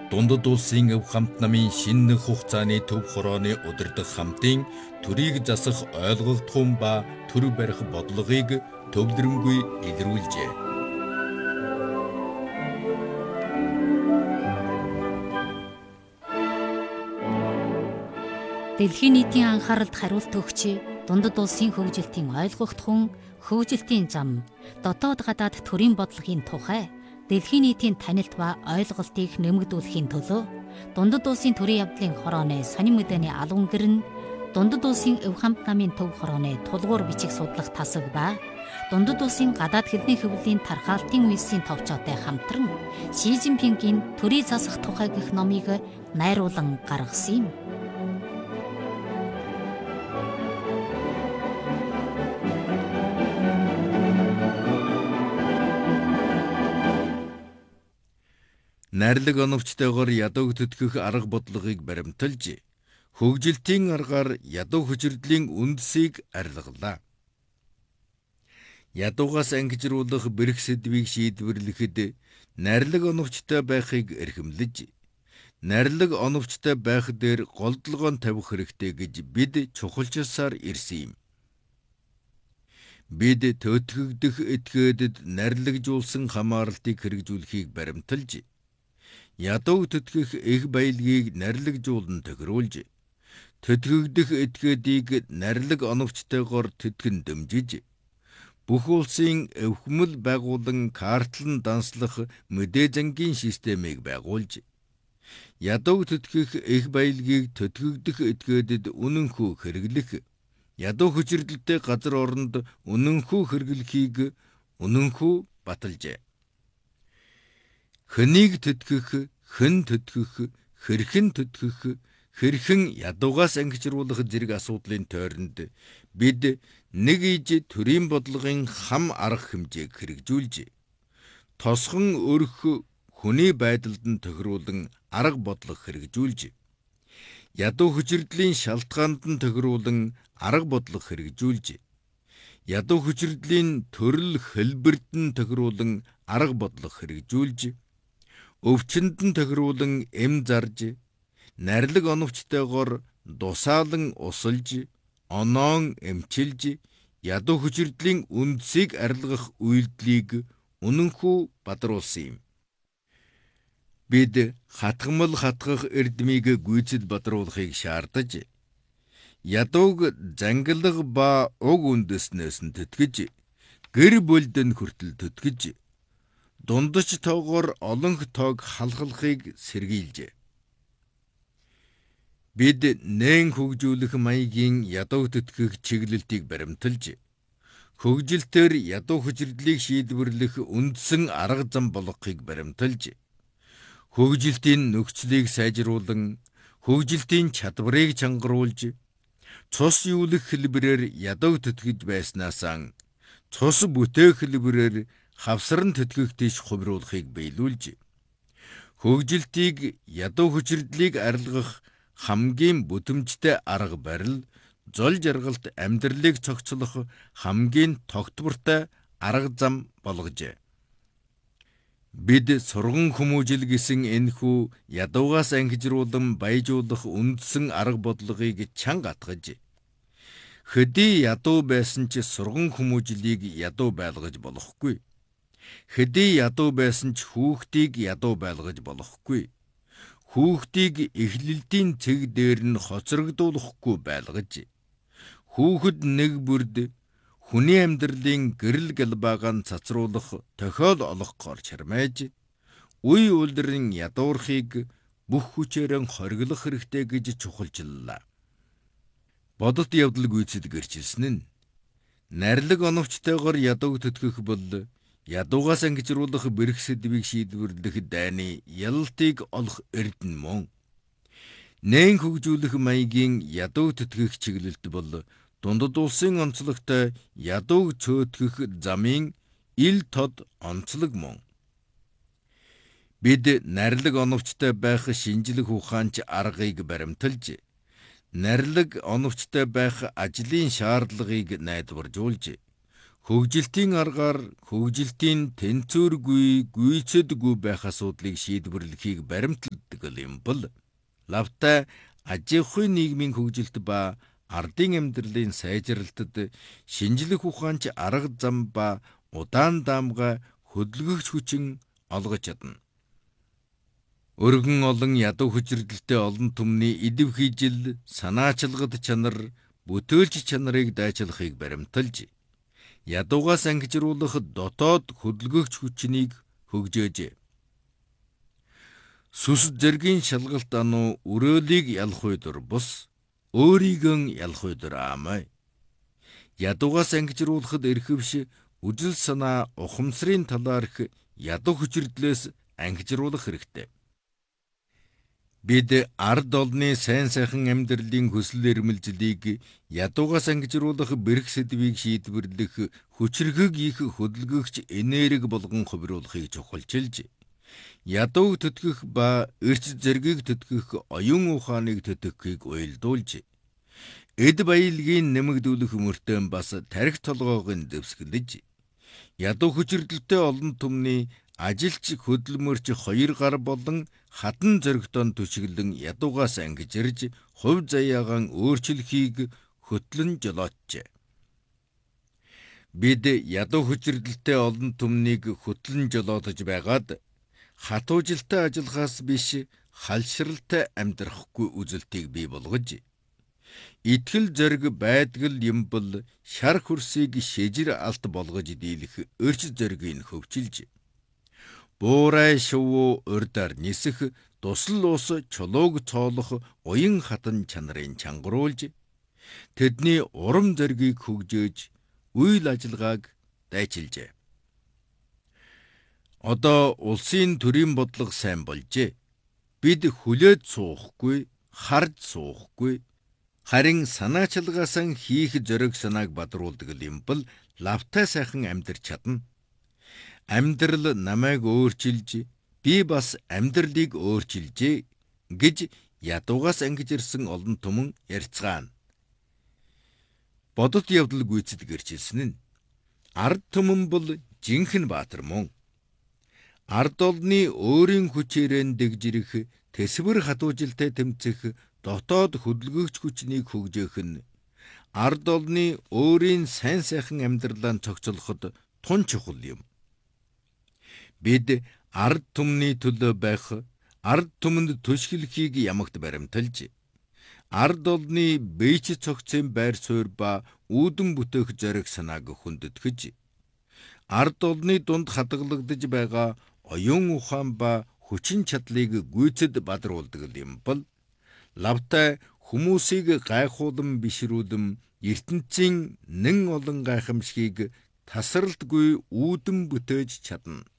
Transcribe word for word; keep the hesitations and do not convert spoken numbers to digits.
Дундад улсын өв хамт намын шинэ хугацааны төв хорооны удирдах хамтын төрийг засах ойлголтхуун ба төр барих бодлогыг төвлөрөнгүй илрүүлжээ. Дэлхийн нийтийн анхааралд хариулт өгч дундад улсын хөгжилтийн ойлгогдхон хөгжилтийн зам, дотоод гадаад төрийн бодлогын тухай дэлхийн нийтийн танилт ба ойлголтыг нэмэгдүүлэхийн төлөө дундад улсын төрийн явдлын хорооны сонин мэдээний албан гэр нь дундад улсын өв хамт намын төв хорооны тулгуур бичих судлах тасаг ба дундад улсын гадаад хэлний хөвлийн тархаалтын үйлсийн товчоотой хамтран Ши Цзиньпингийн төрийг засах тухай гэх номыг найруулан гаргасан юм. Найрлаг оновчтойгоор ядууг төдгөх арга бодлогыг баримталж, хөгжилтийн аргаар ядуу хүчирдлийн үндсийг арилгалаа. Ядуугаас ангижруулах бэрх сэдвийг шийдвэрлэхэд найрлаг оновчтой байхыг эрхэмлэж, найрлаг оновчтой байх дээр голдлогоон тавих хэрэгтэй гэж бид чухалчилсаар ирсэн юм. Бид төтгөгдөх этгээдэд найрлагжуулсан хамаарлтыг хэрэгжүүлэхийг баримталж, ядуу төдгөх их баялагийг найрлагжуулан тохируулж, төдгөгдөх этгээдийг найрлаг оновчтойгоор төдгөн дэмжиж, бүх улсын өвхмөл байгуулан картлан данслах мэдээ зангийн системийг байгуулж, ядуу төдгөх их баялагийг төдгөгдөх этгээдэд үнэнхүү хэрэглэх, ядуу хүчирдэлтэй газар оронд үнэнхүү хэрэглэхийг үнэнхүү баталжээ. Хөнийг төдгөх, хэн төдгөх, хэрхэн төдгөх, хэрхэн ядуугаас ангижруулах зэрэг асуудлын тойронд бид нэг иж төрийн бодлогын хам арга хэмжээг хэрэгжүүлж, тосгон өрх хүний байдалд нь тохируулан арга бодлого хэрэгжүүлж, ядуу хүчирдлийн шалтгаанд нь тохируулан арга бодлого хэрэгжүүлж, ядуу хүчирдлийн төрөл хэлбэрт нь тохируулан арга бодлого хэрэгжүүлж, өвчнөд нь тохируулан эм зарж, найрлаг оновчтойгоор дусаалан усалж, оноон эмчилж, ядуу хүчирдлийн үндсийг арилгах үйлдэлийг үнэнхүү бадруулсан юм. Бид хатгамал хатгах эрдмийг гүйцэд бадруулахыг шаардаж, ядууг зангилга ба уг үндэснээс нь төдгөж, гэр бүлдэн хүртэл төдгөж, дундаж тоогоор олонх тоог халахлахыг сэргийлжээ. Бид нээн хөгжүүлэх маягийн ядуу төдгөх чиглэлтийг баримталж, хөгжилтээр ядуу хүчирдлийг шийдвэрлэх үндсэн арга зам болгохыг баримталж, хөгжилтийн нөхцөлийг сайжруулан, хөгжилтийн чадварыг чангаруулж, цус юулах хэлбэрээр ядуу төдгөж байснаасаа цус бүтээх хэлбэрээр хавсран төдгөх тийш хувируулахыг биелүүлж, хөгжилтийг ядуу хүчирдлийг арилгах хамгийн бүтэмжтэй арга барил, зол жаргалт амьдралыг цогцлох хамгийн тогтвортой арга зам болгожээ. Бид сурган хүмүүжил гэсэн энэхүү ядуугаас ангижруулан баяжуулах үндсэн арга бодлогыг чанга атгаж, хэдий ядуу байсан ч сурган хүмүүжлийг ядуу байлгаж болохгүй. Хэдий ядуу байсан ч хүүхдийг ядуу байлгаж болохгүй. Хүүхдийг эхлэлтийн цэг дээр нь хоцрогдуулахгүй байлгаж, хүүхэд нэг бүрд хүний амьдралын гэрэл галбаагаан цацруулах тохиол олгохоор чармайж, үе үлрэн ядуурхыг бүх хүчээрэн хориглох хэрэгтэй гэж чухалчиллаа. Бодит явдал гүйцэд гэрчилсэн нь найрлаг оновчтойгоор ядууг төдгөх бол ядуугаас ангижруулах бэрх сэдвийг шийдвэрлэх дайны ялалтыг олох эрдэнэ мөн. Нээн хөгжүүлэх маягийн ядуу төдгөх чиглэлт бол дундад улсын онцлогтой ядууг цөөтгэх замын ил тод онцлог мөн. Бид найрлаг оновчтой байх шинжлэх ухаанч аргыг баримталж, найрлаг оновчтой байх ажлын шаардлагыг найдваржуулж, хөгжилтийн аргаар хөгжилтийн тэнцвэргүй, гүйцэдгүй байх асуудлыг шийдвэрлэхийг баримтлаж, мэддэг юм бол лавтай аж ахуйн нийгмийн хөгжилт ба ардын амьдралын сайжралтад шинжлэх ухаанч арга зам ба удаан даамгай хөдөлгөгч хүчин олгож чадна. Өргөн олон ядуу хүчирдэлтэй олон түмний идэв хийжил, санаачилгад чанар, бүтээлч чанарыг дайчлахыг баримталж, ядуугаас ангижруулах дотоод хөдөлгөгч хүчнийг хөгжөөжээ. Сүс зэргийн шалгалт ануу өрөөлийг ялах үйдэр бус, өөрийгөө ялах үйдэр аамай. Ядуугаас ангижруулахад эрхэвш үжил санаа ухамсарын талаарх ядуу хүчирдлээс ангижруулах хэрэгтэй. Бид ард олны сайн сайхан амьдралын хүсэл эрмэлзлийг ядуугаас ангижруулах бэрх сэдвийг шийдвэрлэх хүчрхэг их хөдөлгөгч энерги болгон хувируулахыг чухалчилж, ядууг төтгөх ба эрч зэргийг төтгөх оюун ухааныг төтгөхийг уялдуулж, эд баялагын нэмэгдүүлэх мөртөө бас тарих толгоог нь дэвсгэлж, ядуу хүчирдэлтэй олон түмний ажилч хөдөлмөрч хоёр гар болон хатан зөрөгтөн түшиглэн ядуугаас ангижирж хувь заяагаан өөрчлөхийг хөтлөн жолоочжээ. Бид ядуу хүчирдэлтэй олон түмнийг хөтлөн жолоодож байгаад хатуужилтай ажиллахаас биш халшралтай амьдрахгүй үзэлтийг бий болгож, итгэл зориг байдгал юм бол шар хөрсийг шижир алт болгож дийлэх өрч зоригийг хөвчилж, буурай шувуу урдаар нисэх тусал ус чулууг цоолох уян хатан чанарын чангаруулж, тэдний урам зоригийг хөгжөөж, үйл ажиллагааг дайчилжээ. Одоо улсын төрийн бодлого сайн болжээ. Бид хүлээд суухгүй, харж суухгүй, харин санаачилгаасан хийх зориг санааг бадруулдаг юм бол лавтай сайхан амьдрч чадна. Амьдрал намайг өөрчилж, би бас амьдралыг өөрчилжээ гэж ядуугаас ангиж ирсэн олон түмэн ярьцгаана. Бодит явдал гүйцэд гэрчилсэн нь ард түмэн бол жинхэнэ баатар мөн. Ард олны өөрийн хүчээрэн дэгжирэх, тэсвэр хатуужилтай тэмцэх дотоод хөдөлгөгч хүчнийг хөгжөөх нь ард олны өөрийн сайн сайхан амьдралаа цогцолоход тун чухал юм. Бид ард түмний төлөө байх, ард түмэнд түшгэлхийг ямагт баримталж, ард олны бийч цогцын байр суурь ба үүдэн бүтээх зориг санааг хүндэтгэж, ард олны дунд хадгалагдаж байгаа оюун ухаан ба хүчин чадлыг гүйцэд бадруулдаг юм бол лавтай хүмүүсийг гайхуулан бишрүүлэн ертөнцийн нэн олон гайхамшгийг тасралтгүй үүдэн бүтээж чадна.